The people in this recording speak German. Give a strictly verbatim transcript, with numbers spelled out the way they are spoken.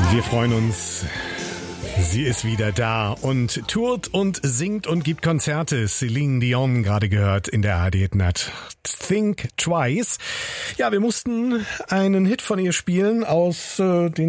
Wir freuen uns. Sie ist wieder da und tourt und singt und gibt Konzerte. Celine Dion gerade gehört in der A R D-Nacht. Think Twice. Ja, wir mussten einen Hit von ihr spielen aus äh, den